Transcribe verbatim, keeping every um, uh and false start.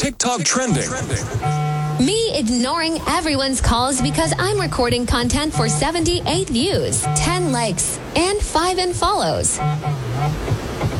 TikTok trending. Me ignoring everyone's calls because I'm recording content for seventy-eight views, ten likes, and five unfollows.